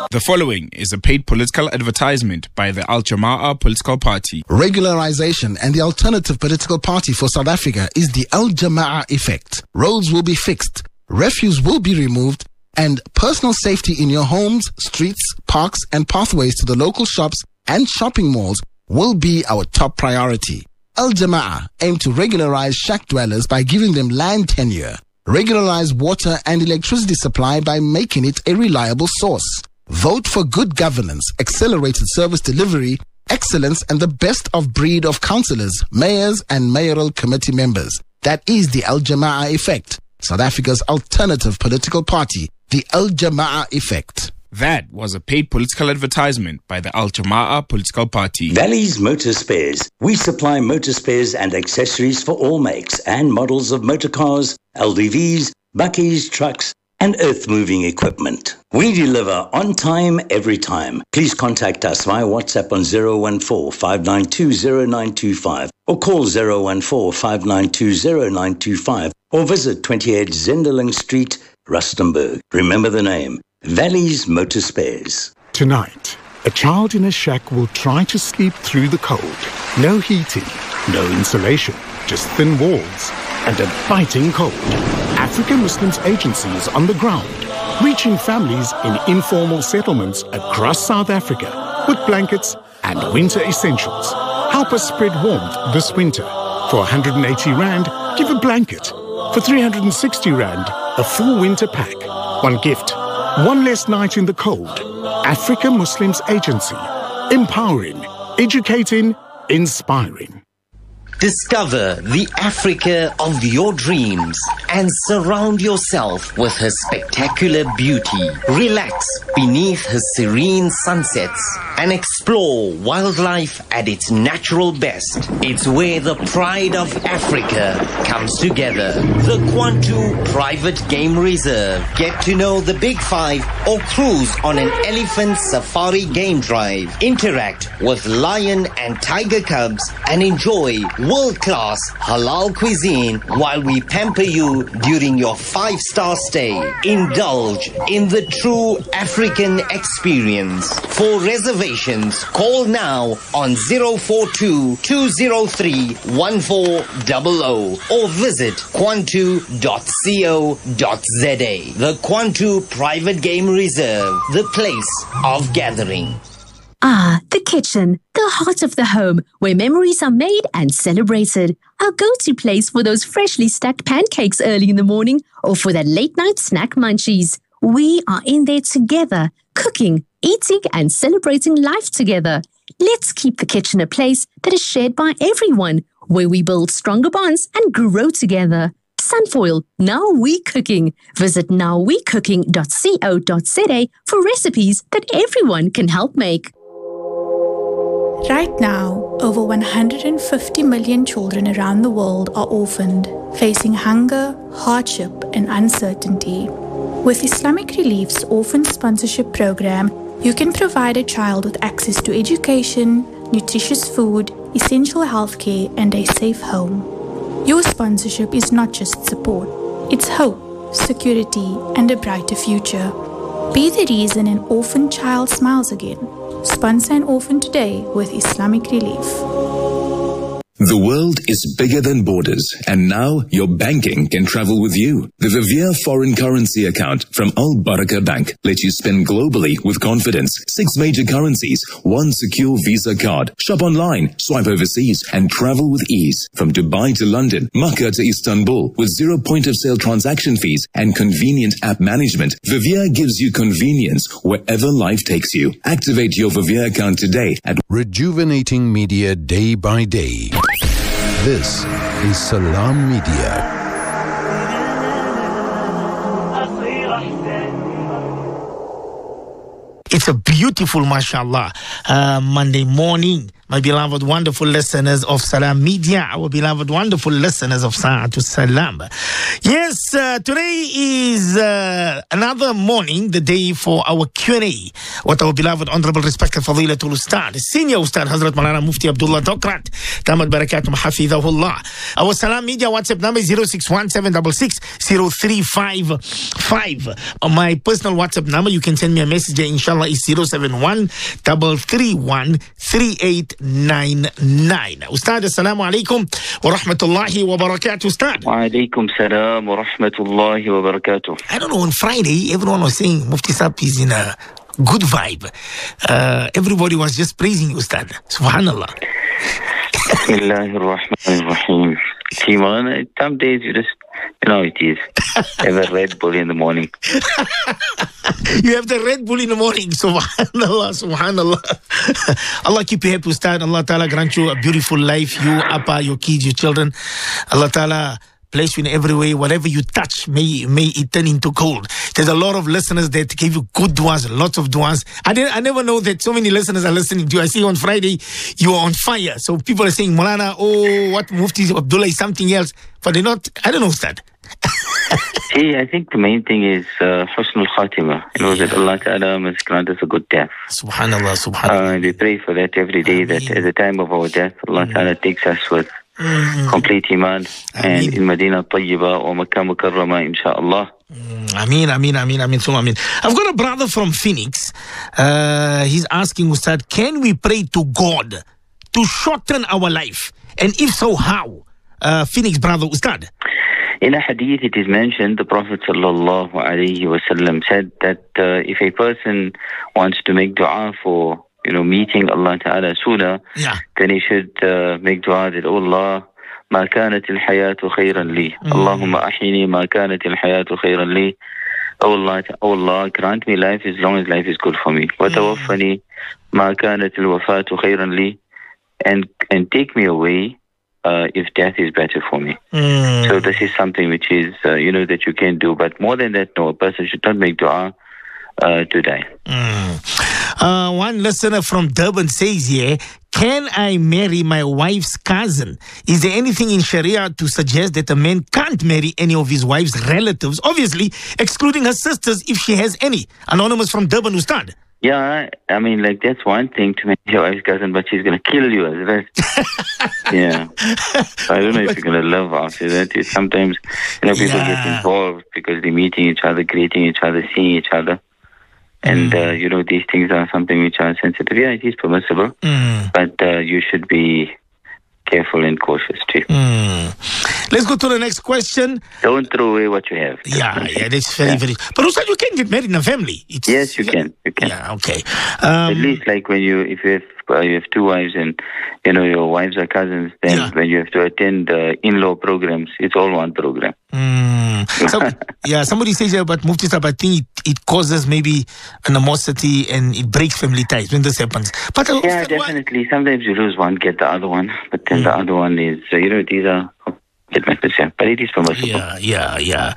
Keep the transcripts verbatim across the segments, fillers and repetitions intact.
The following is a paid political advertisement by the Al Jama'ah political party. Regularization and the alternative political party for South Africa is the Al Jama'ah effect. Roads will be fixed, refuse will be removed, and personal safety in your homes, streets, parks, and pathways to the local shops and shopping malls will be our top priority. Al Jama'ah aim to regularize shack dwellers by giving them land tenure, regularize water and electricity supply by making it a reliable source. Vote for good governance, accelerated service delivery, excellence, and the best of breed of councillors, mayors, and mayoral committee members. That is the Al Jama'ah effect, South Africa's alternative political party, the Al Jama'ah effect. That was a paid political advertisement by the Al Jama'ah political party. Valley's Motor Spares. We supply motor spares and accessories for all makes and models of motor cars, L D Vs, bakkies, trucks, and earth-moving equipment. We deliver on time, every time. Please contact us via WhatsApp on zero one four, five nine two, zero nine two five or call zero one four, five nine two, zero nine two five or visit twenty-eight Zenderling Street, Rustenburg. Remember the name, Valley's Motor Spares. Tonight, a child in a shack will try to sleep through the cold. No heating, no insulation, just thin walls and a biting cold. African Muslims Agency is on the ground, reaching families in informal settlements across South Africa with blankets and winter essentials. Help us spread warmth this winter. For one hundred eighty rand, give a blanket. For three hundred sixty rand, a full winter pack. One gift, one less night in the cold. African Muslims Agency. Empowering, educating, inspiring. Discover the Africa of your dreams and surround yourself with her spectacular beauty. Relax beneath her serene sunsets and explore wildlife at its natural best. It's where the pride of Africa comes together. The Kwantu Private Game Reserve. Get to know the Big Five or cruise on an elephant safari game drive. Interact with lion and tiger cubs and enjoy world-class halal cuisine while we pamper you during your five-star stay. Indulge in the true African experience. For reservations, call now on zero four two, two zero three, one four zero zero or visit kwantu dot co dot za. The Kwantu Private Game Reserve, the place of gathering. Ah, the kitchen, the heart of the home, where memories are made and celebrated. Our go-to place for those freshly stacked pancakes early in the morning or for that late-night snack munchies. We are in there together, cooking, eating, and celebrating life together. Let's keep the kitchen a place that is shared by everyone, where we build stronger bonds and grow together. Sunfoil, Now We Cooking. Visit now we cooking dot co dot za for recipes that everyone can help make. Right now, over one hundred fifty million children around the world are orphaned, facing hunger, hardship, and uncertainty. With Islamic Relief's Orphan Sponsorship Program, you can provide a child with access to education, nutritious food, essential healthcare, and a safe home. Your sponsorship is not just support, it's hope, security, and a brighter future. Be the reason an orphan child smiles again. Sponsor an orphan today with Islamic Relief. The world is bigger than borders, and now your banking can travel with you. The Vivier foreign currency account from Al Baraka Bank lets you spend globally with confidence. Six major currencies, one secure Visa card. Shop online, swipe overseas, and travel with ease. From Dubai to London, Makkah to Istanbul, with zero point of sale transaction fees and convenient app management, Vivier gives you convenience wherever life takes you. Activate your Vivier account today at Rejuvenating Media Day by Day. This is Salam Media. It's a beautiful, mashallah, uh, Monday morning. my beloved, wonderful listeners of Salam Media, our beloved, wonderful listeners of Sa'atul Salam. Yes, uh, today is uh, another morning, the day for our Q and A with our beloved, honorable, respected Fadilatul Ustad, Senior Ustad Hazrat Maulana Mufti Abdullah Tokrat, Damat Barakatum Hafidhahullah. Our Salam Media WhatsApp number is zero six one seven six six zero three five five. On my personal WhatsApp number, you can send me a message there, inshallah, is zero seven one three three one three eight nine nine. Ustad, assalamu alaikum wa rahmatullahi wa barakatuh, Ustad. Wa alaikum salam wa rahmatullahi wa barakatuh. I don't know, on Friday, everyone was saying Mufti Saab is in a good vibe. Uh, everybody was just praising you, Ustad. Subhanallah. Bismillahir Rahmanir Rahim. Simon, some days you just, you know, it is. Have a Red Bull in the morning. You have the Red Bull in the morning. Subhanallah, subhanallah. Allah keep you happy, Ustad. Allah Ta'ala grant you a beautiful life. You, Appa, your kids, your children. Allah Ta'ala bless you in every way. Whatever you touch, may may it turn into gold. There's a lot of listeners that give you good du'as, lots of du'as. I didn't, I never know that so many listeners are listening to you. I see on Friday, you are on fire. So people are saying, Maulana, oh, what Mufti Abdullah is something else. But they're not, I don't know, Ustad. See, I think the main thing is uh, Husnul Khatima. You know, yeah. that Allah Ta'ala must grant us a good death. Subhanallah, subhanallah. Uh, we pray for that every day, that at the time of our death, Allah mm. Ta'ala takes us with Mm. complete iman, Ameen. And in Medina Tayyiba or Makkah Mukarrama, inshallah. Mm. Ameen, Ameen, Ameen, Ameen, so Ameen. I've got a brother from Phoenix. Uh, he's asking, Ustad, can we pray to God to shorten our life? And if so, how? Uh, Phoenix brother, Ustad. In a hadith, it is mentioned, the Prophet sallallahu alaihi wasallam said that uh, if a person wants to make dua for, you know, meeting Allah Ta'ala sooner, yeah. then he should uh, make dua that, oh Allah, ma kanat al-hayatu khayran li. Mm. Allahumma ahini ma kanat al-hayatu khayran li. Oh Allah, oh Allah, grant me life as long as life is good for me. Wa tawaffani ma kanat al-wafatu khayran li. And, and take me away uh, if death is better for me. Mm. So this is something which is, uh, you know, that you can do. But more than that, no, a person should not make dua uh, to die. Mm. Uh, one listener from Durban says here, can I marry my wife's cousin? Is there anything in Sharia to suggest that a man can't marry any of his wife's relatives? Obviously, excluding her sisters if she has any. Anonymous from Durban, Ustad. Yeah, I mean, like, that's one thing to marry your wife's cousin, but she's going to kill you as well. Yeah. So I don't know if you're going to love after that. It's sometimes, you know, people yeah. get involved because they're meeting each other, greeting each other, seeing each other. And, mm. uh, you know, these things are something which are sensitive. Yeah, it is permissible, mm. but uh, you should be careful and cautious too. Mm. Let's go to the next question. Don't throw away what you have. Yeah, yeah, that's very, yeah. very... But also, you can get married in a family. It's, yes, you can. You can. Yeah, okay. Um, At Um, least like when you, if you have, uh, you have two wives and, you know, your wives are cousins, then Yeah. when you have to attend uh, in-law programs, it's all one program. mm, so, yeah, somebody says, yeah, but Mufti Saab, I think it, it causes maybe animosity and it breaks family ties when this happens. But uh, Yeah, definitely. Sometimes you lose one, get the other one, but then the other one is, uh, you know, these are it matters, yeah. But it is permissible. Yeah, yeah, yeah.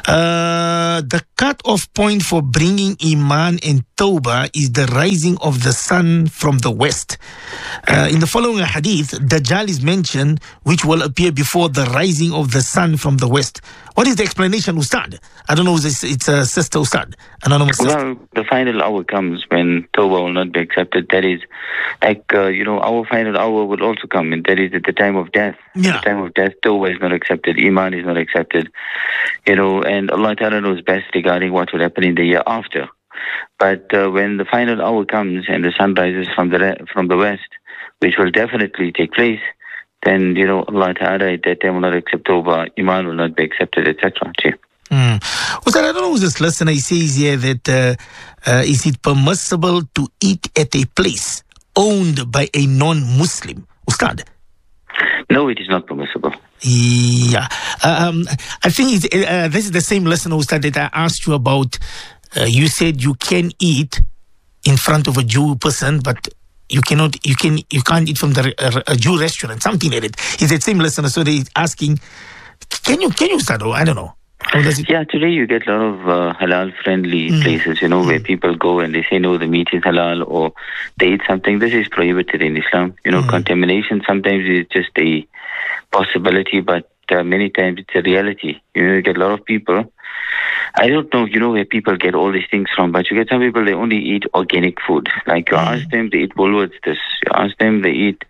Uh, the cut-off point for bringing Iman and Tawbah is the rising of the sun from the west. Uh, in the following hadith, Dajjal is mentioned, which will appear before the rising of the sun from the west. What is the explanation, Ustad? I don't know, it's, it's a sister, Ustad, anonymous sister. Well, the final hour comes when Tawbah will not be accepted. That is, like, uh, you know, our final hour will also come, and that is at the time of death. Yeah. At the time of death, Tawbah is not accepted, Iman is not accepted, you know, and Allah Ta'ala knows best regarding what will happen in the year after. But uh, when the final hour comes and the sun rises from the re- from the west, which will definitely take place, then, you know, Allah Ta'ala at that time will not accept Tawbah, Iman will not be accepted, et cetera. Mm. Ustad, I don't know who's this listener. He says here that uh, uh, is it permissible to eat at a place owned by a non-Muslim? Ustad? No, it is not permissible. Yeah. Um, I think it's, uh, this is the same listener, Ustad, that I asked you about. Uh, you said you can eat in front of a Jew person, but you cannot, you can, you can't eat from the uh, a Jew restaurant, something like that. It's the same listener, so they're asking, can you, can you, Ustad? I don't know. How does it? Yeah, today you get a lot of uh, halal-friendly mm. places, you know, mm. where people go and they say, no, the meat is halal, or they eat something. This is prohibited in Islam. You know, mm. contamination sometimes is just a possibility, but uh, many times it's a reality. You know, you get a lot of people. I don't know, you know, where people get all these things from, but you get some people, they only eat organic food. Like you mm. ask them, they eat Woolworths this. You ask them, they eat...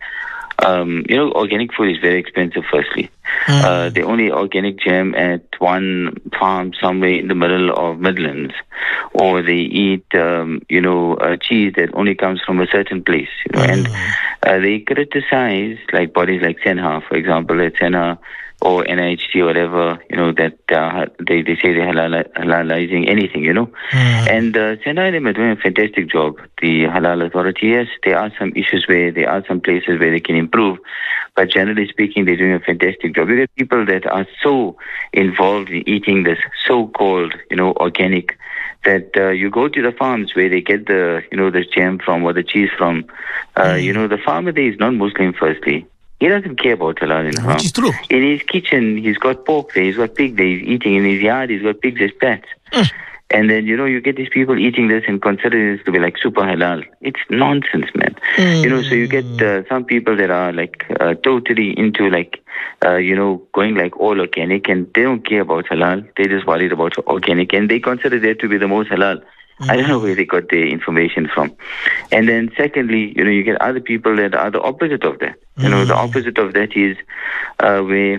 Um, you know, organic food is very expensive, firstly. Mm. Uh, they only organic jam at one farm somewhere in the middle of Midlands. Or they eat, um, you know, uh, cheese that only comes from a certain place. You know, mm. and uh, they criticize, like bodies like Senha, for example, at Senha, or N I H T or whatever, you know, that uh, they, they say they're halal, halalizing anything, you know. Mm. And uh, Senha and them are doing a fantastic job. The Halal Authority, yes, there are some issues where, there are some places where they can improve, but generally speaking, they're doing a fantastic job. You get people that are so involved in eating this so-called, you know, organic, that uh, you go to the farms where they get the, you know, the jam from or the cheese from. Uh, mm. You know, the farmer there is non-Muslim, firstly. He doesn't care about halal and haram. Which is true. In his kitchen, he's got pork there, he's got pig there, he's eating. In his yard, he's got pigs as pets. Mm. And then, you know, you get these people eating this and consider this to be like super halal. It's nonsense, man. Mm. You know, so you get uh, some people that are like uh, totally into like, uh, you know, going like all organic, and they don't care about halal. They're just worried about organic, and they consider that to be the most halal. I don't know where they got their information from. And then secondly, you know, you get other people that are the opposite of that. You know, the opposite of that is uh, where,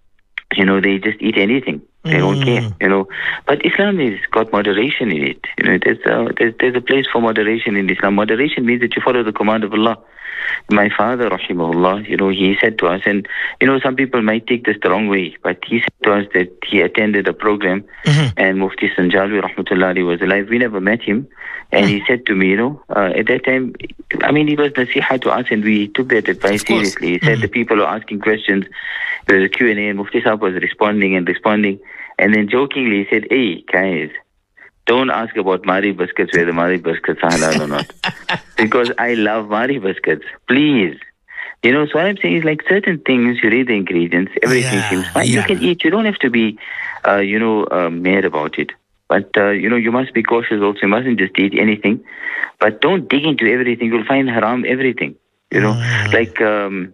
you know, they just eat anything. They don't care, you know. But Islam has got moderation in it. You know, there's a, there's, there's a place for moderation in Islam. Moderation means that you follow the command of Allah. My father, rahimahullah, you know, he said to us, and, you know, some people might take this the wrong way, but he said to us that he attended a program, mm-hmm. and Mufti Sanjalwi, rahmatullahi, was alive. We never met him, and mm-hmm. he said to me, you know, uh, at that time, I mean, he was nasiha to us, and we took that advice seriously. He said mm-hmm. the people were asking questions, there was a Q and A, and Mufti Sahib was responding and responding, and then jokingly he said, hey, guys, don't ask about Mari biscuits, whether Mari biscuits are halal or not. Because I love Mari biscuits. Please. You know, so what I'm saying is like certain things, you read the ingredients, everything yeah, seems fine. Yeah. You can eat. You don't have to be, uh, you know, uh, mad about it. But, uh, you know, you must be cautious also. You mustn't just eat anything. But don't dig into everything. You'll find haram everything. You know, mm. like... Um,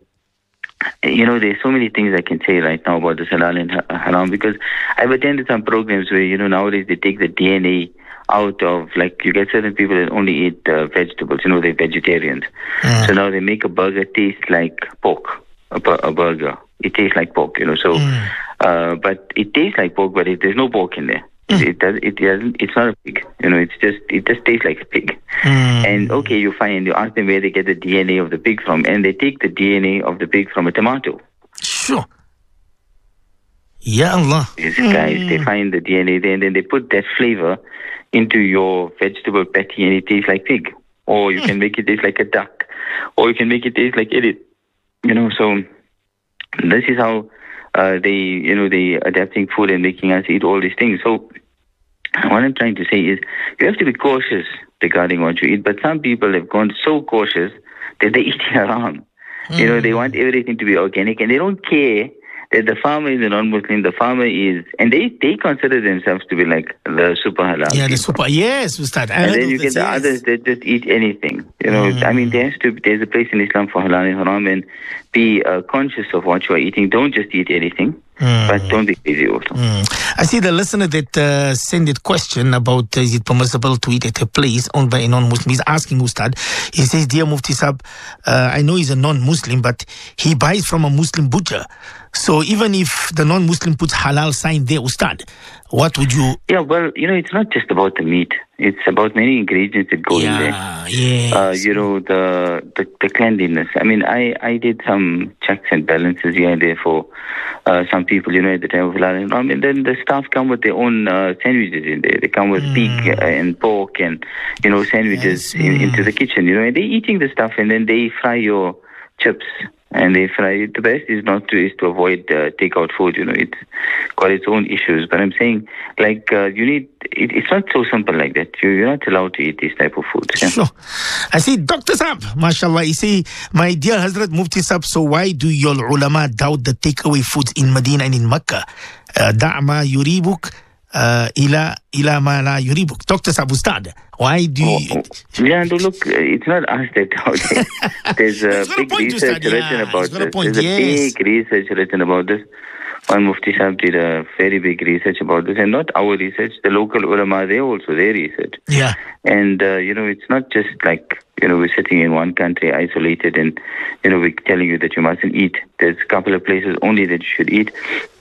you know, there's so many things I can say right now about the halal and haram, because I've attended some programs where, you know, nowadays they take the D N A out of, like, you get certain people that only eat uh, vegetables, you know, they're vegetarians. Mm. So now they make a burger taste like pork, a, a burger. It tastes like pork, you know, so, mm. uh, but it tastes like pork, but it, there's no pork in there. Mm. It does. It doesn't. It's not a pig. You know. It's just. It just tastes like a pig. Mm. And okay, you find you ask them where they get the D N A of the pig from, and they take the D N A of the pig from a tomato. Sure. Ya Allah. These mm. guys, they find the D N A there, and then they put that flavor into your vegetable patty, and it tastes like pig. Or you mm. can make it taste like a duck, or you can make it taste like edit. You know. So this is how. Uh, they, you know, they adapting food and making us eat all these things. So what I'm trying to say is you have to be cautious regarding what you eat. But some people have gone so cautious that they eat haram. Mm. You know, they want everything to be organic, and they don't care that the farmer is a non-Muslim. The farmer is, and they, they consider themselves to be like the super halal. Yeah, people. the super, yes, Ustad. And then you get the yes. others that just eat anything. You know, mm. I mean, there has to, there's a place in Islam for halal and haram, and be uh, conscious of what you are eating. Don't just eat anything, mm. but don't be crazy also. Mm. I see the listener that uh, sent a question about uh, is it permissible to eat at a place owned by a non-Muslim. He's asking Ustad. He says, dear Mufti Sahib, uh, I know he's a non-Muslim, but he buys from a Muslim butcher. So even if the non-Muslim puts halal sign there, Ustad, what would you... Yeah, well, you know, it's not just about the meat. It's about many ingredients that go yeah, in there. Yes. Uh, you know, the, the the cleanliness. I mean, I, I did some checks and balances here and there for uh, some people, you know, at the time of halal and haram. And then the staff come with their own uh, sandwiches in there. They come with mm. pig and pork and, you know, sandwiches yes. in, mm. into the kitchen, you know. And they're eating the stuff, and then they fry your chips. And they fry. The best is not to is to avoid uh, takeout food. You know, it's got its own issues. But I'm saying, like, uh, you need. It, it's not so simple like that. You, you're not allowed to eat this type of food. Yeah? Sure. I see, Doctor Sahib, mashallah. You see, my dear Hazrat Mufti Sahib. So why do your ulama doubt the takeaway foods in Medina and in Mecca? uh, Da'ma yuribuk uh, ila ila ma la yuribuk. Doctor Sabustad, why do you... Oh, oh. Yeah, no, look, uh, it's not us that out there. There's a big research written yeah, about this. Point, There's yes. a big research written about this. One Mufti Sahib did a very big research about this, and not our research, the local ulama, they also, their research. Yeah. And, uh, you know, it's not just like, you know, we're sitting in one country isolated and, you know, we're telling you that you mustn't eat. There's a couple of places only that you should eat.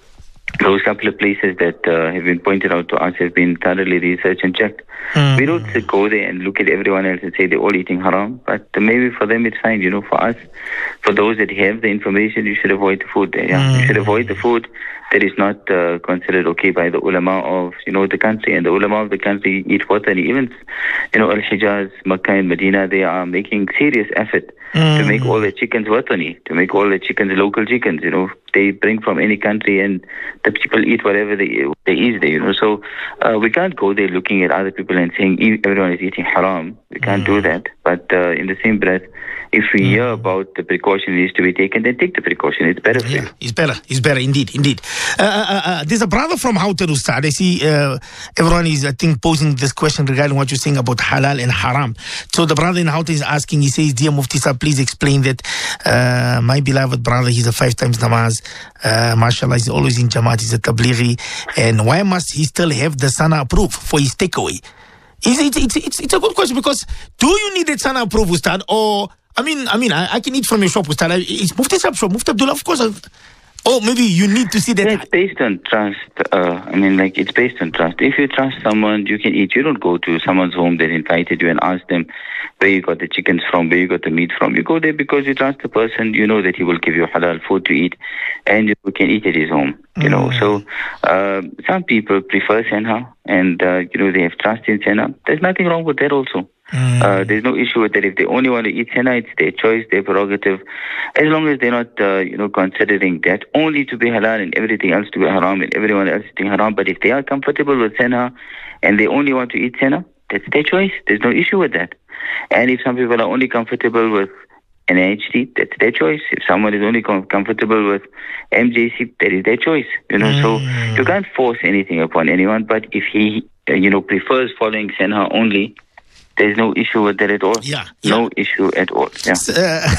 Those couple of places that uh, have been pointed out to us have been thoroughly researched and checked. Mm. We don't sit, go there and look at everyone else and say they're all eating haram, but uh, maybe for them it's fine. You know, for us, for those that have the information, you should avoid the food there. Yeah, mm. You should avoid the food that is not uh, considered okay by the ulama of, you know, the country. And the ulama of the country eat watani. Even, you know, Al-Hijaz, Makkah and Medina, they are making serious effort mm. to make all their chickens watani, to make all their chickens local chickens. You know, they bring from any country and the people eat whatever they they eat there. You know, so uh, we can't go there looking at other people and saying everyone is eating haram. We can't mm. do that. But uh, in the same breath, if we mm. hear about the precaution needs to be taken, then take the precaution. It's better for yeah, you. It's better. It's better indeed, indeed. Uh, uh, uh, there's a brother from Houghton Ustad. I see uh, everyone is, I think, posing this question regarding what you're saying about halal and haram. So the brother in Houghton is asking, he says, Dear Mufti Sahib, please explain that uh, my beloved brother, he's a five times namaz. Uh, mashallah, he's always in Jamaat, he's a tablighi. And why must he still have the sana approved for his takeaway? It's, it's, it's, it's, it's a good question because do you need that sana approved, Ustad? Or, I mean, I mean, I, I can eat from your shop, Ustad. It's Mufti Sahib shop, Mufti Abdullah, of course. I, Oh, maybe you need to see that. Yeah, it's based on trust. Uh, I mean, like, it's based on trust. If you trust someone, you can eat. You don't go to someone's home that invited you and ask them where you got the chickens from, where you got the meat from. You go there because you trust the person. You know that he will give you halal food to eat, and you can eat at his home. You mm. know, so uh, some people prefer senha, and uh, you know they have trust in senha. There's nothing wrong with that also. Mm. Uh, there's no issue with that. If they only want to eat henna, it's their choice, their prerogative. As long as they're not, uh, you know, considering that only to be halal and everything else to be haram and everyone else eating haram. But if they are comfortable with henna and they only want to eat henna, that's their choice. There's no issue with that. And if some people are only comfortable with N I H T, that's their choice. If someone is only com- comfortable with M J C, that is their choice. You know, mm. so you can't force anything upon anyone. But if he, uh, you know, prefers following senha only, there's no issue with that at all. Yeah, yeah. No issue at all. Yeah. Uh,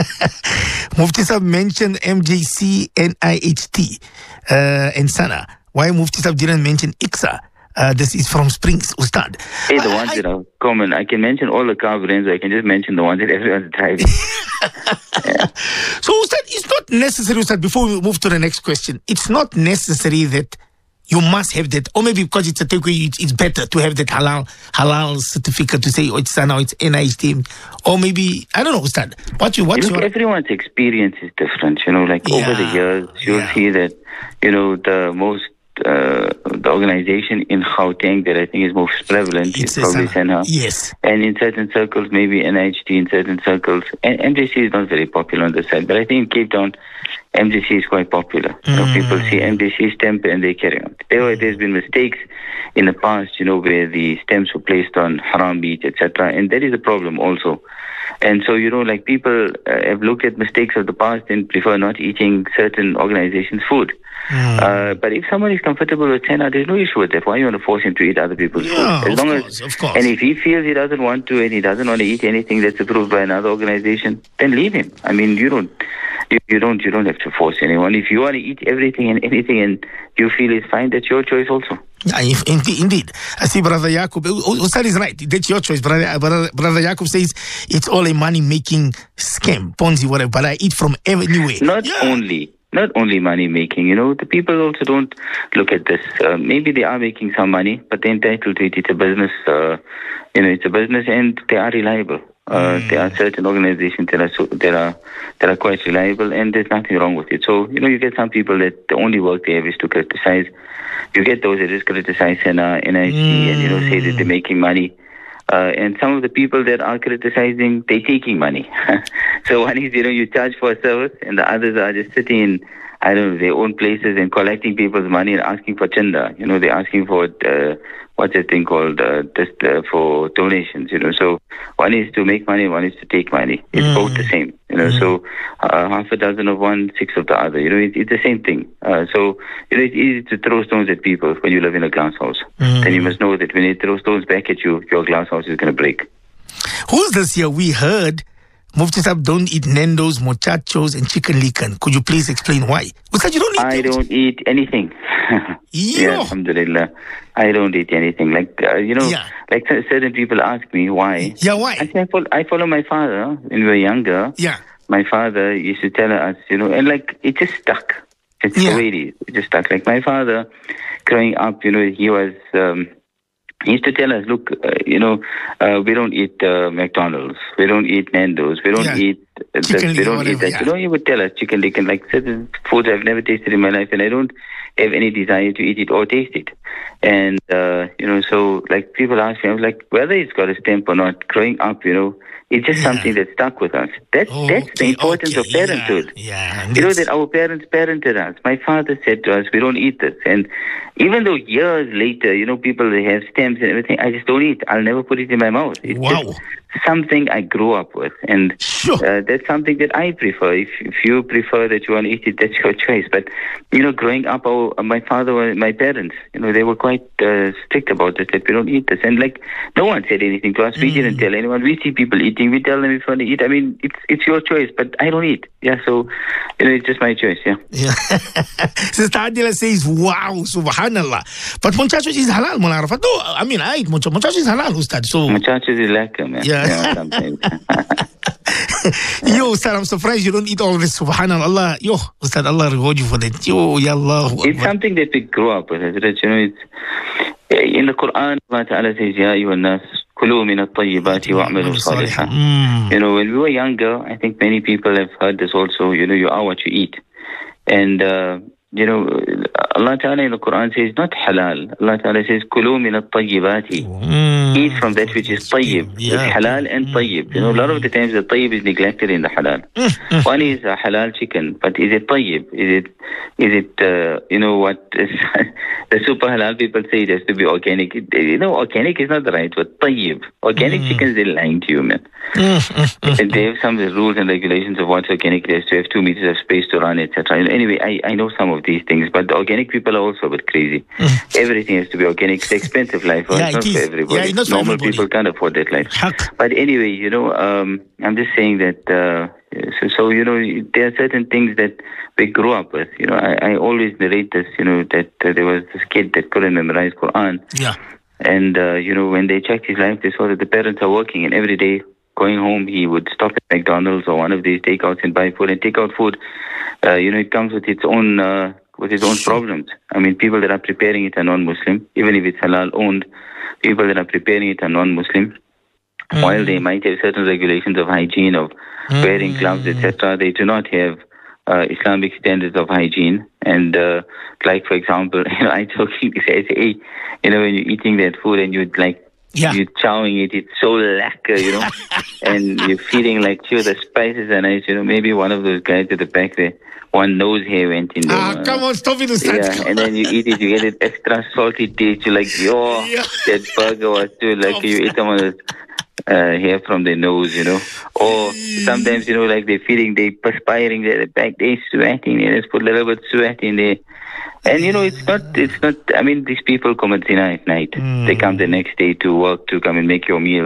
Mufti Sahib mentioned M J C, N I H T, uh, and Sana. Why Mufti Sahib didn't mention I C S A? Uh, this is from Springs, Ustad. Hey, the ones I, that are common. I can mention all the car brands. I can just mention the ones that everyone's driving. yeah. So, Ustad, it's not necessary, Ustad, before we move to the next question, it's not necessary that you must have that, or maybe because it's a takeaway, it's, it's better to have that halal halal certificate to say, oh, it's Sana, it's N I H T, or maybe, I don't know, Ustad. What you, what you you look, everyone's experience is different, you know, like yeah, over the years, you'll yeah. see that, you know, the most, uh, the organization in Gauteng that I think is most prevalent it's is probably Senha. Yes. And in certain circles, maybe N I H T in certain circles. And M J C is not very popular on the side, but I think in Cape Town, M J C is quite popular. Mm. You know, people see M J C stamp and they carry on. There, there's been mistakes in the past, you know, where the stamps were placed on haram meat, et cetera. And that is a problem also. And so, you know, like people uh, have looked at mistakes of the past and prefer not eating certain organizations' food. Mm. Uh, but if someone is comfortable with Senna, there's no issue with that. Why you want to force him to eat other people's yeah, food? As long course, as, of course. And if he feels he doesn't want to and he doesn't want to eat anything that's approved by another organization, then leave him. I mean, you don't, you, you don't, you don't have to force anyone. If you want to eat everything and anything and you feel it's fine, that's your choice also. Yeah, indeed, indeed. I see Brother Yaqub. Ustad is right. That's your choice. Brother, brother, brother Yaqub says it's all a money-making scam, Ponzi, whatever, but I eat from anywhere. Not yeah. only. Not only money making, you know, the people also don't look at this. Uh, maybe they are making some money, but they're entitled to it. It's a business, uh, you know, it's a business and they are reliable. Uh, mm. There are certain organizations that are, so, that are that are quite reliable and there's nothing wrong with it. So, you know, you get some people that the only work they have is to criticize. You get those that just criticize N I H T mm. and, you know, say that they're making money. Uh, and some of the people that are criticizing, they're taking money. So one is, you know, you charge for a service, and the others are just sitting in I don't know, they own places and collecting people's money and asking for chanda. You know, they're asking for, uh, what's that thing called, uh, just uh, for donations, you know. So one is to make money, one is to take money. It's mm. both the same, you know. Mm. So uh, half a dozen of one, six of the other. You know, it, it's the same thing. Uh, so, you know, it's easy to throw stones at people when you live in a glass house. Mm. Then you must know that when they throw stones back at you, your glass house is going to break. Who's this here? We heard Mufti Sahib don't eat Nando's, muchachos, and chicken likan. Could you please explain why? Ustad, you don't eat I those? don't eat anything. Yeah, alhamdulillah. I don't eat anything. Like, uh, you know, yeah. like certain people ask me why. Yeah, why? I say I follow, I follow my father when we were younger. Yeah. My father used to tell us, you know, and like, it just stuck. It's yeah. the way it is. It just stuck. Like my father, growing up, you know, he was... Um, He used to tell us, look, uh, you know, uh, we don't eat uh, McDonald's, we don't eat Nando's, we don't yeah. eat uh, this, we don't whatever, eat that. Yeah. You know, he would tell us chicken licken, like certain foods I've never tasted in my life, and I don't have any desire to eat it or taste it. And, uh, you know, so, like, people ask me, I was like, whether it's got a stamp or not, growing up, you know, it's just yeah. something that stuck with us. That's, oh, that's okay, the importance okay, of parenthood. Yeah, yeah. You know, that our parents parented us. My father said to us, we don't eat this. And even though years later, you know, people, they have stamps and everything, I just don't eat. I'll never put it in my mouth. It's wow. just something I grew up with. And sure. uh, that's something that I prefer. If if you prefer that you want to eat it, that's your choice. But, you know, growing up, our, my father, my parents, you know, they were quite uh, strict about this, that we don't eat this. And, like, no one said anything to us. We mm. didn't tell anyone. We see people eating. We tell them if you want to eat. I mean, it's it's your choice, but I don't eat. Yeah, so, you know, it's just my choice, yeah. Yeah. Sister Adila says, wow, subhanallah. But muchachos is halal, Mullah Arafat. No, I mean, I eat muchachos. Muchachos is halal, Ustad. So. Muchachos is lekker, man. Yeah. yeah sometimes. Yo, Ustad, I'm surprised you don't eat all this, subhanallah. Yo, Ustad, Allah reward you for that. Yo, ya Allah. It's something that we grew up with, you know, it's, in the Quran, Allah Ta'ala says, Ya ayyuhan nas, kulu min at-tayyibati wa'amalu salihah. You know, when we were younger, I think many people have heard this also, you know, you are what you eat. And, uh, you know, Allah Ta'ala in the Quran says, not halal. Allah Ta'ala says, kulu min at-tayyibati. Mm. Eat from that which is tayyib. Yeah. It's halal and tayyib. You know, a lot of the times the tayyib is neglected in the halal. Mm. One is a halal chicken, but is it tayyib? Is it, is it, uh, you know, what is the super halal people say it has to be organic. It, you know, organic is not the right word. Tayyib. Organic mm. chickens, they're lying to you, man. Mm. And they have some rules and regulations of what's organic. They have to have two meters of space to run, et cetera. Anyway, I, I know some of these things, but the organic people are also a bit crazy. Mm. Everything has to be organic. It's expensive life. Well, yeah, it's not it for everybody. Yeah, not for Normal everybody. people can't afford that life. Huck. But anyway, you know, um, I'm just saying that, uh, so, so, you know, there are certain things that we grew up with. You know, I, I always narrate this, you know, that uh, there was this kid that couldn't memorize Quran. Yeah. And, uh, you know, when they checked his life, they saw that the parents are working, and every day going home, he would stop at McDonald's or one of these takeouts and buy food. And takeout food, uh, you know, it comes with its own... Uh, with its own problems. I mean, people that are preparing it are non-Muslim, even if it's halal-owned, people that are preparing it are non-Muslim. Mm. While they might have certain regulations of hygiene, of mm. wearing gloves, et cetera, they do not have uh, Islamic standards of hygiene. And, uh, like, for example, you know, I jokingly say, I say, hey, you know, when you're eating that food and you'd like, yeah. you're chowing it, it's so lacquer, you know, and you're feeling like, sure, the spices are nice, you know, maybe one of those guys at the back there, one nose hair went in there. Ah, come on, stop it. Yeah, and then you eat it, you get it extra salty taste. You're like, yo, yeah. that burger was too, like you eat someone's uh, hair from their nose, you know. Or sometimes, you know, like they're feeling, they're perspiring, they're back, they're sweating, they just put a little bit of sweat in there. And, you know, it's not, it's not, I mean, these people commit zina at night. Mm. They come the next day to work to come and make your meals.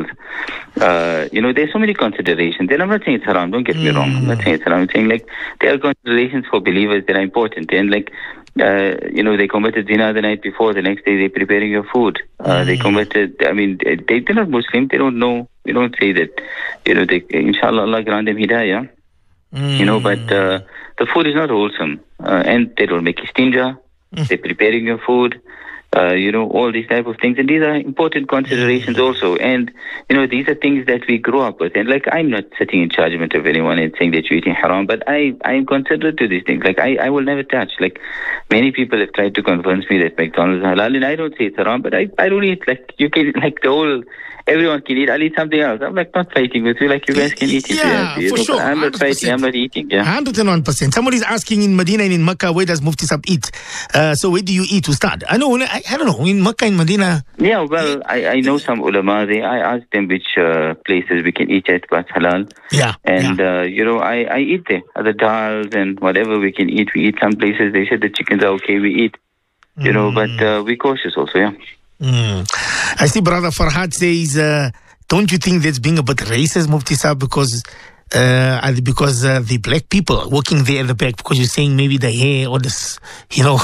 Uh, you know, there's so many considerations. And I'm not saying it's haram, don't get mm. me wrong. I'm not saying it's haram. I'm saying, like, there are considerations for believers that are important. And, like, uh, you know, they committed zina the night before, the next day they're preparing your food. Uh, mm. They committed, I mean, they, they're not Muslim, they don't know, we don't say that, you know, they, inshallah, Allah grant them hidayah. Mm. You know, but uh, the food is not wholesome. Uh, and they don't make istinja. They're preparing your food, uh, you know, all these type of things. And these are important considerations also. And, you know, these are things that we grew up with. And, like, I'm not sitting in judgment of anyone and saying that you're eating haram, but I, I am considerate to these things. Like, I, I will never touch. Like, many people have tried to convince me that McDonald's is halal, and I don't say it's haram, but I, I don't eat. Like, you can, like, the whole everyone can eat. I'll eat something else. I'm like not fighting with you. Like you guys can eat it. Yeah, you for know, sure. I'm not fighting. I'm not eating. Yeah. one hundred one percent. Somebody's asking in Medina and in Mecca, where does Mufti Sab eat? Uh, so where do you eat to start? I know, I, I don't know, in Mecca and Medina. Yeah, well, I, I know some ulama there. I asked them which uh, places we can eat at, what's halal. Yeah. And, yeah. Uh, you know, I, I eat there. The dals and whatever we can eat. We eat some places. They said the chickens are okay. We eat. You mm. know, but uh, we're cautious also, yeah. Mm. I see Brother Farhad says, uh, don't you think that's being a bit racist, Mufti Sab, because uh, because uh, the black people working there at the back, because you're saying maybe the hair or this, you know.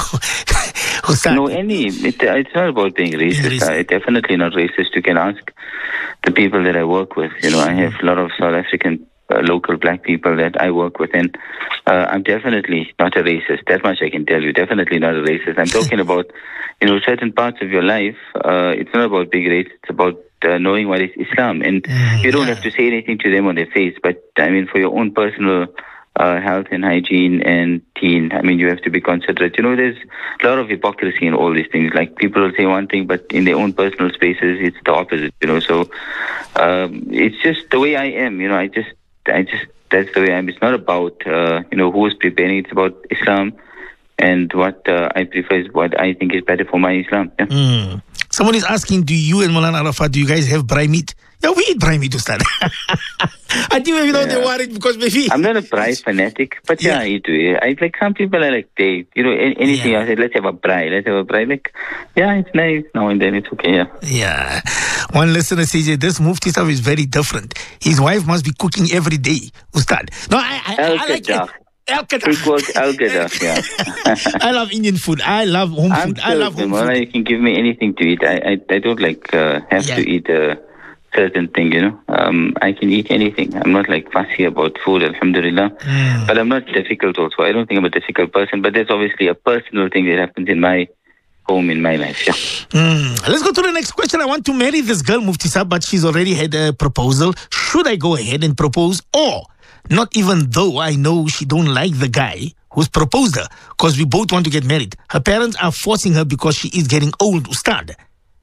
No, any, it, it's not about being racist. Being racist. Uh, definitely not racist. You can ask the people that I work with. You know, I have a lot of South African uh, local black people that I work with, and uh, I'm definitely not a racist. That much I can tell you. Definitely not a racist. I'm talking about, you know, certain parts of your life. Uh, it's not about being racist. It's about uh, knowing what is Islam, and mm, you don't yeah. have to say anything to them on their face. But I mean, for your own personal uh, health and hygiene and teen, I mean, you have to be considerate. You know, there's a lot of hypocrisy in all these things. Like people will say one thing, but in their own personal spaces, it's the opposite. You know, so um, it's just the way I am. You know, I just, I just, that's the way I am. It's not about uh, you know who is preparing. It's about Islam. And what uh, I prefer is what I think is better for my Islam. Yeah. Mm. Someone is asking, do you and Maulana Arafat, do you guys have braai meat? Yeah, we eat braai meat, Ustad. I think maybe yeah. they're worried because maybe... I'm not a braai fanatic, but yeah, yeah I do. Yeah. I like some people are like, they, you know, anything yeah. else, let's have a braai, let's have a braai. Like, yeah, it's nice now and then, it's okay, yeah. Yeah. One listener says, this Mufti stuff is very different. His wife must be cooking every day, Ustad. No, I, I, I like it. Equals Al-Qaeda, yeah. I love Indian food. I love home I'm food. I love home food. You can give me anything to eat. I I, I don't like uh, have yeah. to eat a certain thing, you know. Um, I can eat anything. I'm not like fussy about food, alhamdulillah. Mm. But I'm not difficult also. I don't think I'm a difficult person. But that's obviously a personal thing that happens in my home, in my life, yeah. Mm. Let's go to the next question. I want to marry this girl, Mufti Sab, but she's already had a proposal. Should I go ahead and propose, or not even though I know she don't like the guy who's proposed her, because we both want to get married? Her parents are forcing her because she is getting old, Ustad.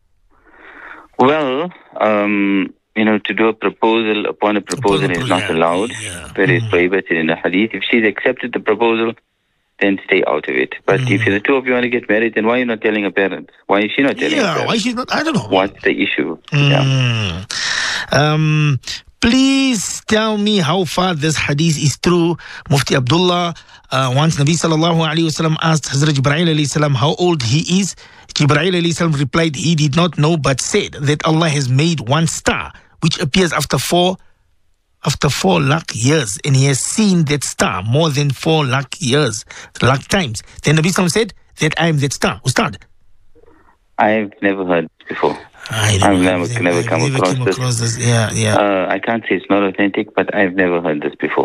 Well, um, you know, to do a proposal upon a proposal, proposal is not yeah, allowed. Yeah. But it's mm. prohibited in the hadith. If she's accepted the proposal, then stay out of it. But mm. if the two of you want to get married, then why are you not telling her parents? Why is she not telling yeah, her parents? why she's not? I don't know. What's the issue? Mm. Yeah. Um... Please tell me how far this hadith is true. Mufti Abdullah, uh, once Nabi sallallahu alayhi wasallam asked Hazrat Jibreel alayhi salam how old he is. Jibreel alayhi salam replied he did not know, but said that Allah has made one star which appears after four after four lakh years, and he has seen that star more than four lakh years, lakh times. Then Nabi sallam said that I am that star. Ustad, I've never heard before. I I've never, never, never come never across, came this. across this. Yeah, yeah. Uh, I can't say it's not authentic, but I've never heard this before.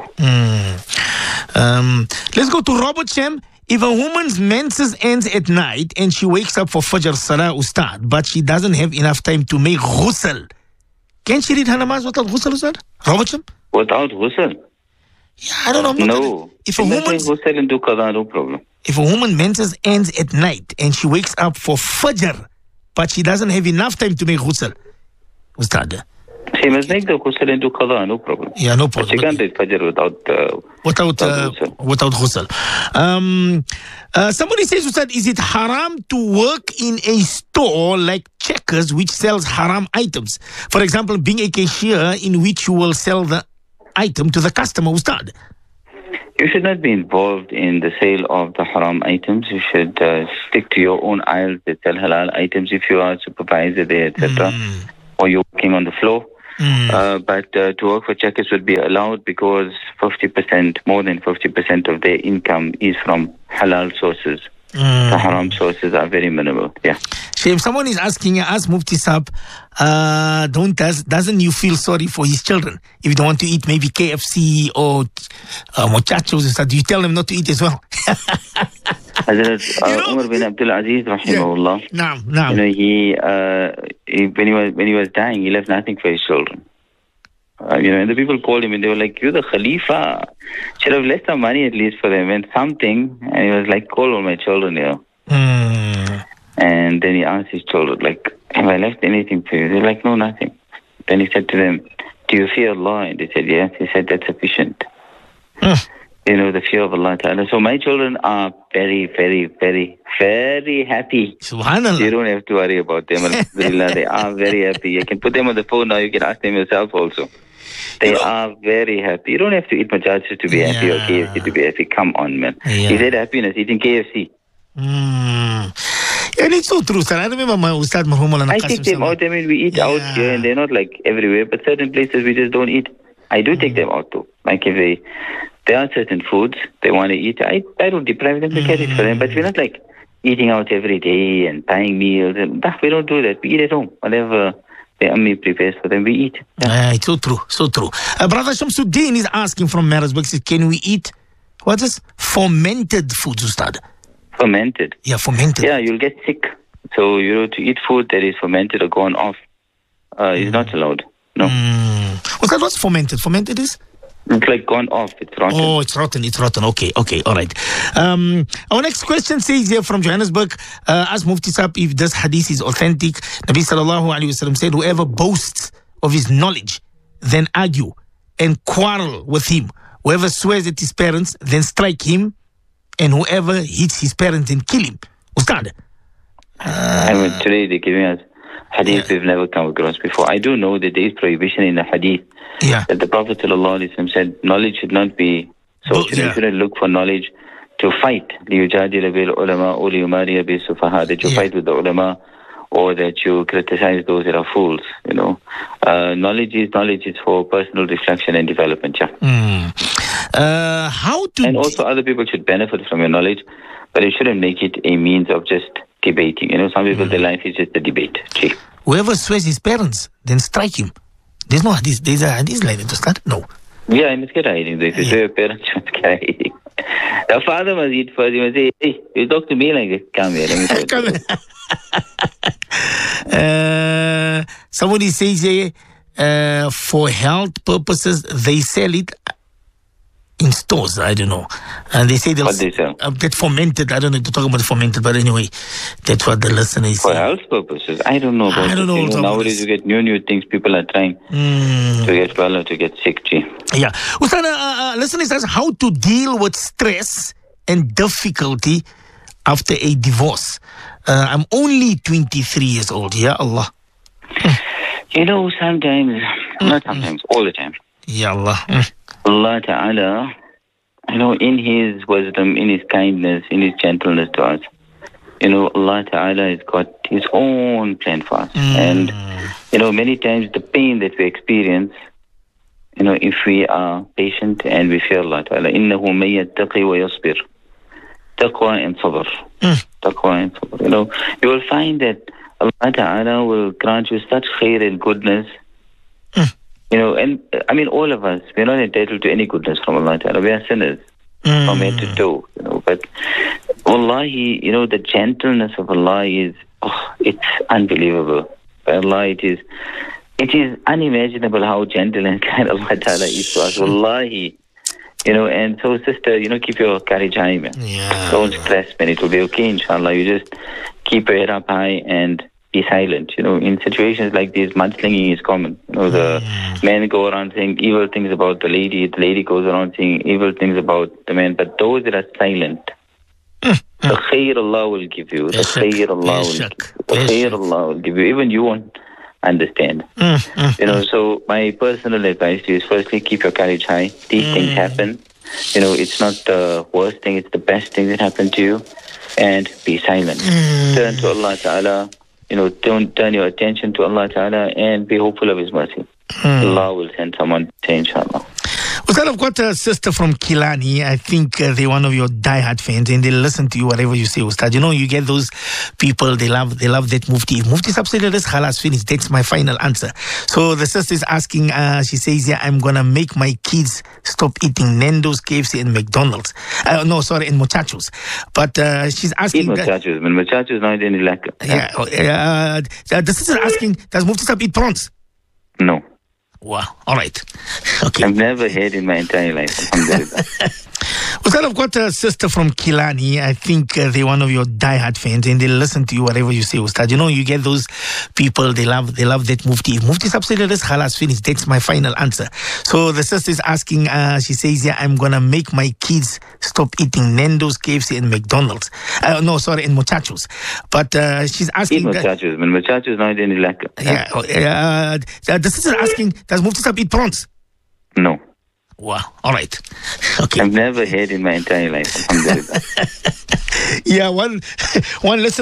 Mm. Um, let's go to Robert Shem. If a woman's menses ends at night and she wakes up for Fajr Salah, Ustad, but she doesn't have enough time to make ghusl, can she read her namaz without ghusl, Ustad? Robert Shem? Without ghusl? Yeah, I don't know. I'm not no. Gonna, if a woman ghusl and do qada, no problem. If a woman menses ends at night and she wakes up for Fajr, but she doesn't have enough time to make ghusl, Ustad, she must make the ghusl and do qada, no problem. Yeah, no problem. But she can't read Fajr without uh, without uh, ghusl. Without ghusl. Um, uh, somebody says, Ustad, is it haram to work in a store like Checkers which sells haram items? For example, being a cashier in which you will sell the item to the customer, Ustad. You should not be involved in the sale of the haram items. You should uh, stick to your own aisles that sell halal items if you are a supervisor there, et cetera. Mm. Or you're working on the floor. Mm. Uh, but uh, to work for Checkers would be allowed because fifty percent, more than fifty percent of their income is from halal sources. Mm. The haram sources are very minimal. Yeah. If someone is asking, ask Mufti Sab, uh, don't does, doesn't you feel sorry for his children if you don't want to eat maybe K F C or uh, muchachos and stuff? Do you tell them not to eat as well? Hazrat uh, Umar bin Abdul Aziz, rahimahullah. Yeah. Naam, naam. You know, he, uh, he when he was when he was dying, he left nothing for his children. Uh, you know, and the people called him and they were like, "You're the Khalifa. Should have left some money at least for them and something." And he was like, "Call all my children here." Mm. And then he asked his children, like, "Have I left anything for you?" They're like, "No, nothing." Then he said to them, do you fear Allah? And they said, yes. He said, that's sufficient. Mm. You know, the fear of Allah Ta'ala. So my children are very, very, very, very happy. Subhanallah. You don't have to worry about them. Alhamdulillah, they are very happy. You can put them on the phone now. You can ask them yourself also. They you know, are very happy. You don't have to eat Majajis to be yeah. happy or K F C to be happy. Come on, man. Yeah. Is that happiness? Eating K F C. Mm. And it's so true, sir. I remember my Ustad Mahumul. I take them out. I mean, we eat yeah. out here and they're not like everywhere, but certain places we just don't eat. I do take mm. them out too. Like if they... There are certain foods they want to eat. I I don't deprive them to get it for them, but we're not like eating out every day and buying meals. And nah, we don't do that. We eat at home. Whatever the Ammi prepares for them, we eat. Yeah. Uh, it's so true, so true. Uh, Brother Shamsuddin is asking from Maritzburg, says, can we eat, what is fermented foods, Ustad? Fermented? Yeah, fermented. Yeah, you'll get sick. So, you know, to eat food that is fermented or gone off uh, is mm. not allowed. No. Mm. Ustad, what's fermented? Fermented is? It's like gone off. It's rotten. Oh, it's rotten. It's rotten. Okay, okay, all right. Um, our next question says here from Johannesburg, uh, ask Mufti Saab if this hadith is authentic. Nabi sallallahu alayhi wasallam said, whoever boasts of his knowledge, then argue and quarrel with him. Whoever swears at his parents, then strike him. And whoever hits his parents, then kill him. Ustad. Uh, I mean, today they're giving us hadith yeah. we've never come across before. I do know that there is prohibition in the hadith. Yeah. That the Prophet ﷺ said knowledge should not be so. Oh, yeah. You shouldn't look for knowledge to fight. لِيُجَادِلَ بِالْعُلَمَاءُ وَلِيُمَارِيَ بِالسُّفَهَاء. That you yeah. fight with the ulama or that you criticize those that are fools. You know, uh, knowledge is knowledge is for personal reflection and development. Yeah. Mm. Uh, how to and also other people should benefit from your knowledge, but it shouldn't make it a means of just debating. You know, some people mm. their life is just a debate. Gee. Whoever swears his parents, then strike him. There's no hadith. There's a hadith like that to start? No. Yeah, I must get hiding. If you say your parents must get hiding. The father must eat first. He must say, hey, you talk to me like this. Come here. Let me Come here. uh, somebody says here, uh, for health purposes, they sell it in stores. I don't know. And they say they'll what they sell? Uh, get fermented. I don't know to talk about fermented, but anyway, that's what the listener is for saying. health purposes. I don't know about I don't know. You know nowadays you get new new things people are trying mm. to get well or to get sick. Gee. Yeah. Ustad, uh, uh, listeners ask how to deal with stress and difficulty after a divorce. Uh, I'm only twenty-three years old. Ya Allah. You know, sometimes, mm. not sometimes, mm. all the time. Ya Allah. Mm. Allah Ta'ala, you know, in His wisdom, in His kindness, in His gentleness to us, you know, Allah Ta'ala has got His own plan for us. Mm. And, you know, many times the pain that we experience, you know, if we are patient and we fear Allah Ta'ala, إِنَّهُ مَن يَتَّقِي وَيَصْبِرْ. Taqwa and sabr. Mm. Taqwa and sabr. You know, you will find that Allah Ta'ala will grant you such khair and goodness. Mm. You know, and I mean, all of us, we're not entitled to any goodness from Allah Ta'ala. We are sinners mm. from head to toe, you know. But Wallahi, you know, the gentleness of Allah is, oh, it's unbelievable. By Allah, it is, it is unimaginable how gentle and kind Allah Ta'ala is to us. Wallahi. You know, and so, sister, you know, keep your courage high, man. Yeah. Don't stress, man. It will be okay, inshallah. You just keep your head up high and be silent. You know, in situations like this, mudslinging is common. You know, the mm. men go around saying evil things about the lady. The lady goes around saying evil things about the man. But those that are silent, mm. the khair Allah will give you. The khair Allah will give you. The khair Allah will give you. Even you won't understand. Mm, mm, you know, so my personal advice to you is firstly keep your courage high. These mm. things happen. You know, it's not the worst thing, it's the best thing that happened to you. And be silent. Mm. Turn to Allah Ta'ala. You know, don't turn your attention to Allah Ta'ala and be hopeful of His mercy. Mm. Allah will send someone to say, inshallah. Well, I've got a sister from Kilani. I think uh, they're one of your diehard fans, and they listen to you whatever you say, Ustad. You know, you get those people, they love they love that Mufti. If Mufti Saab said this, khalas, finished. That's my final answer. So the sister is asking, uh, she says, yeah, I'm going to make my kids stop eating Nando's, K F C, and McDonald's. Uh, no, sorry, and muchachos. But uh, she's asking... Eat muchachos, man. Muchachos not any lack. Yeah, uh, the sister is asking, does Mufti Saab eat prawns? No. Wow. All right. Okay. I've never had in my entire life. Ustad, I've got a sister from Kilani. I think uh, they're one of your diehard fans, and they listen to you whatever you say, Ustad. You know, you get those people, they love they love that Mufti. If Mufti subsidy this, khalas, finished. That's my final answer. So the sister is asking, uh, she says, yeah, I'm going to make my kids stop eating Nando's, K F C, and McDonald's. Uh, no, sorry, and muchachos. But uh, she's asking... Eat muchachos, but muchachos not any lack. Yeah, uh, the sister is asking, does Mufti Sahib eat prawns? No. Wow. All right. Okay. I've never had in my entire life. Alhamdulillah. Yeah, one one lesson